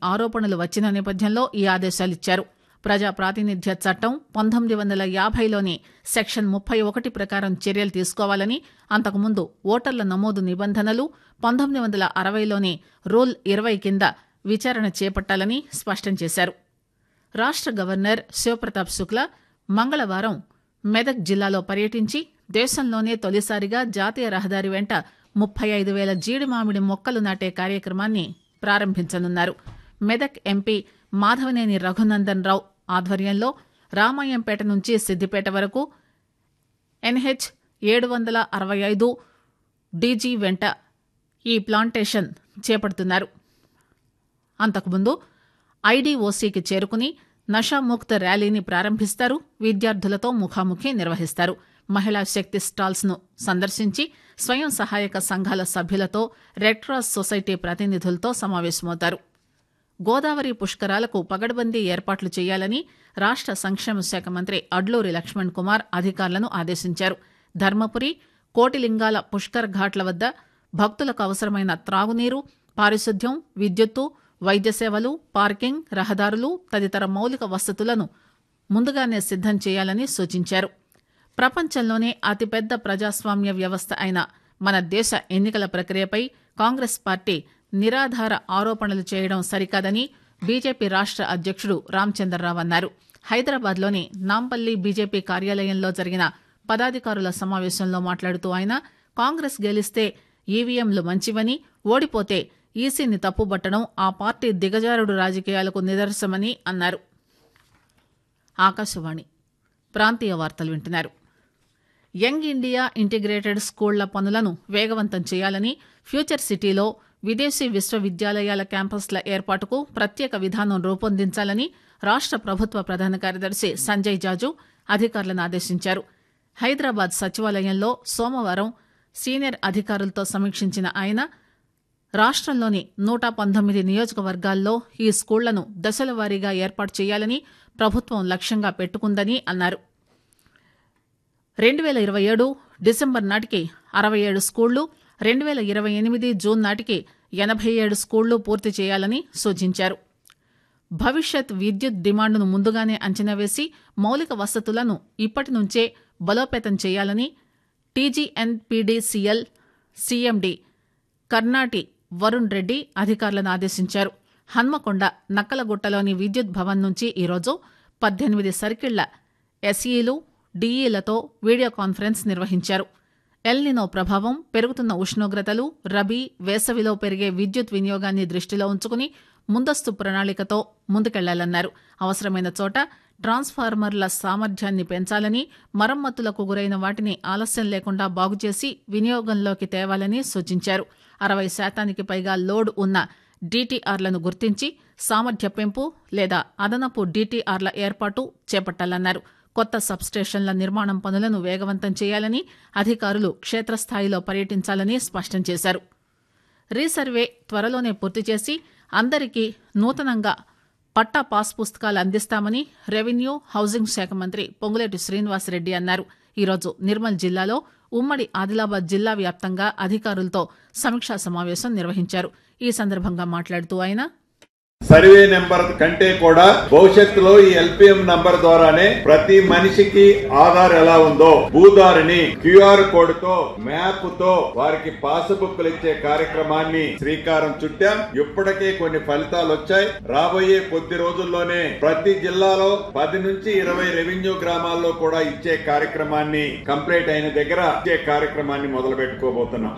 ఆరోపణలు వచ్చిన నేపథ్యంలో ఈ ఆదేశాలిచ్చారు. ప్రజా ప్రాతినిధ్య చట్టం 1950లోని సెక్షన్ 31 ప్రకారం చర్యలు తీసుకోవాలని, అంతకుముందు ఓటర్ల నమోదు నిబంధనలు 1960లోని రూల్ 20 కింద విచారణ చేపట్టాలని స్పష్టం చేశారు. రాష్ట గవర్నర్ శివప్రతాప్ శుక్లా మంగళవారం మెదక్ జిల్లాలో పర్యటించి దేశంలోనే తొలిసారిగా జాతీయ రహదారి వెంట 35,000 జీడి మామిడి మొక్కలు నాటే కార్యక్రమాన్ని ప్రారంభించనున్నారు. మెదక్ ఎంపీ మాధవనేని రఘునందన్ రావు ఆధ్వర్యంలో రామాయంపేట నుంచి సిద్దిపేట వరకు NH 765 DG వెంట ఈ ప్లాంటేషన్ చేపడుతున్నారు. అంతకుముందు IDOCకి చేరుకుని నషాముక్త ర్యాలీని ప్రారంభిస్తారు. విద్యార్థులతో ముఖాముఖి నిర్వహిస్తారు. మహిళా శక్తి స్టాల్స్ ను సందర్శించి స్వయం సహాయక సంఘాల సభ్యులతో రెడ్ క్రాస్ సొసైటీ ప్రతినిధులతో సమావేశమవుతారు. గోదావరి పుష్కరాలకు పగడ్బందీ ఏర్పాట్లు చేయాలని రాష్ట సంక్షేమ శాఖ మంత్రి అడ్లూరి లక్ష్మణ్ కుమార్ అధికారులను ఆదేశించారు. ధర్మపురి, కోటిలింగాల పుష్కర్ ఘాట్ల వద్ద భక్తులకు అవసరమైన త్రాగునీరు, పారిశుద్ధ్యం, విద్యుత్తు, వైద్య సేవలు, పార్కింగ్, రహదారులు తదితర మౌలిక వసతులను ముందుగానే సిద్దం చేయాలని సూచించారు. ప్రపంచంలోనే అతిపెద్ద ప్రజాస్వామ్య వ్యవస్థ అయిన మన దేశ ఎన్నికల ప్రక్రియపై కాంగ్రెస్ పార్టీ నిరాధార ఆరోపణలు చేయడం సరికాదని బీజేపీ రాష్ట అధ్యక్షుడు రామచంద్రరావు అన్నారు. హైదరాబాద్లోని నాంపల్లి బీజేపీ కార్యాలయంలో జరిగిన పదాధికారుల సమావేశంలో మాట్లాడుతూ ఆయన కాంగ్రెస్ గెలిస్తే ఈవీఎంలు మంచివని, ఓడిపోతే ఈసీని తప్పుబట్టడం ఆ పార్టీ దిగజారుడు రాజకీయాలకు నిదర్శనమని అన్నారు. ఆకాశవాణి ప్రాంతీయ వార్తలు వింటున్నారు. యంగ్ ఇండియా ఇంటిగ్రేటెడ్ స్కూళ్ల పనులను వేగవంతం చేయాలని, ఫ్యూచర్ సిటీలో విదేశీ విశ్వవిద్యాలయాల క్యాంపస్ల ఏర్పాటుకు ప్రత్యేక విధానం రూపొందించాలని రాష్ట ప్రభుత్వ ప్రధాన కార్యదర్శి సంజయ్ జాజు అధికారులను ఆదేశించారు. హైదరాబాద్ సచివాలయంలో సోమవారం సీనియర్ అధికారులతో సమీక్షించిన ఆయన రాష్టంలోని 119 నియోజకవర్గాల్లో ఈ స్కూళ్లను దశల వారీగా ఏర్పాటు చేయాలని ప్రభుత్వం లక్ష్యంగా పెట్టుకుందని అన్నారు. 2027 డిసెంబర్ నాటికి 67 స్కూళ్లు, 2028 జూన్ నాటికి 87 స్కూళ్లు పూర్తి చేయాలని సూచించారు. భవిష్యత్ విద్యుత్ డిమాండ్ను ముందుగానే అంచనా వేసి మౌలిక వసతులను ఇప్పటి నుంచే బలోపేతం చేయాలని TGNPDCL CMD కర్నాటి వరుణ్ రెడ్డి అధికారులను ఆదేశించారు. హన్మకొండ నక్కలగుట్టలోని విద్యుత్ భవన్ నుంచి ఈరోజు 18 సర్కిళ్ల SEలు, DEలతో వీడియో కాన్ఫరెన్స్ నిర్వహించారు. ఎల్నినో ప్రభావం, పెరుగుతున్న ఉష్ణోగ్రతలు, రబీ, వేసవిలో పెరిగే విద్యుత్ వినియోగాన్ని దృష్టిలో ఉంచుకుని ముందస్తు ప్రణాళికతో ముందుకెళ్లాలన్నారు. అవసరమైన చోట ట్రాన్స్ఫార్మర్ల సామర్థ్యాన్ని పెంచాలని, మరమ్మతులకు గురైన వాటిని ఆలస్యం లేకుండా బాగుచేసి వినియోగంలోకి తేవాలని సూచించారు. 60% పైగా లోడ్ ఉన్న DTRలను గుర్తించి సామర్థ్య పెంపు లేదా అదనపు DTRల ఏర్పాటు చేపట్టాలన్నారు. కొత్త సబ్స్టేషన్ల నిర్మాణం పనులను వేగవంతం చేయాలని, అధికారులు క్షేత్రస్థాయిలో పర్యటించాలని స్పష్టం చేశారు. రీసర్వే త్వరలోనే పూర్తి చేసి అందరికీ నూతనంగా పట్టా పాస్ పుస్తకాలు అందిస్తామని రెవెన్యూ, హౌసింగ్ శాఖ మంత్రి పొంగులేటి శ్రీనివాసరెడ్డి అన్నారు. ఈరోజు నిర్మల్ జిల్లాలో ఉమ్మడి ఆదిలాబాద్ జిల్లా వ్యాప్తంగా అధికారులతో సమీక్షా సమావేశం నిర్వహించారు. ఈ సందర్భంగా మాట్లాడుతూ ఆయన సర్వే నెంబర్ కంటే కూడా భవిష్యత్తులో ఈ LPM నంబర్ ద్వారానే ప్రతి మనిషికి ఆధార్ ఎలా ఉందో భూదారిని QR కోడ్ తో, మ్యాప్ తో వారికి పాస్బుక్లు ఇచ్చే కార్యక్రమాన్ని శ్రీకారం చుట్టాం. ఇప్పటికే కొన్ని ఫలితాలు వచ్చాయి. రాబోయే కొద్ది రోజుల్లోనే ప్రతి జిల్లాలో 10 నుంచి 20 రెవెన్యూ గ్రామాల్లో కూడా ఇచ్చే కార్యక్రమాన్ని కంప్లీట్ అయిన దగ్గర ఇచ్చే కార్యక్రమాన్ని మొదలు పెట్టుకోబోతున్నాం.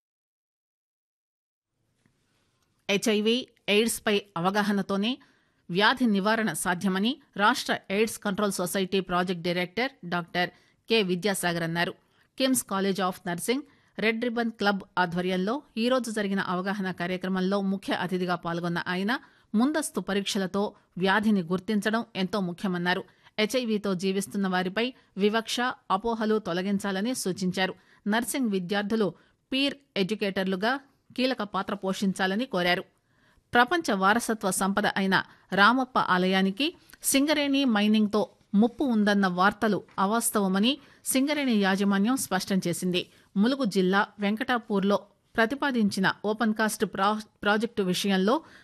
HIV, ఎయిడ్స్ పై అవగాహనతోనే వ్యాధి నివారణ సాధ్యమని రాష్ట AIDS control society project director doctor K Vidyasagar అన్నారు. KIMS college of nursing, red ribbon club ఆధ్వర్యంలో ఈరోజు జరిగిన అవగాహన కార్యక్రమంలో ముఖ్య అతిథిగా పాల్గొన్న ఆయన ముందస్తు పరీక్షలతో వ్యాధిని గుర్తించడం ఎంతో ముఖ్యమన్నారు. HIVతో జీవిస్తున్న వారిపై వివక్ష, అపోహలు తొలగించాలని సూచించారు. నర్సింగ్ విద్యార్థులు పీర్ ఎడ్యుకేటర్లుగా కీలక పాత్ర పోషించాలని కోరారు. ప్రపంచ వారసత్వ సంపద అయిన రామప్ప ఆలయానికి సింగరేణి మైనింగ్తో ముప్పు ఉందన్న వార్తలు అవాస్తవమని సింగరేణి యాజమాన్యం స్పష్టం చేసింది. ములుగు జిల్లా వెంకటాపూర్లో ప్రతిపాదించిన ఓపెన్ కాస్ట్ ప్రాజెక్టు విషయంలో